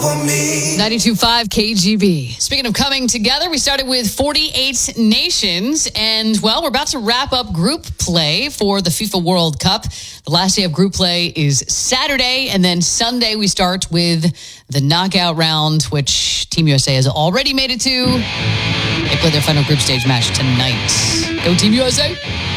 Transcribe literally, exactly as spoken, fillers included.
ninety-two point five K G B. Speaking of coming together, we started with forty-eight nations, and, well, we're about to wrap up group play for the FIFA World Cup. The last day of group play is Saturday, and then Sunday we start with the knockout round, which Team U S A has already made it to. They play their final group stage match tonight. Go Team U S A!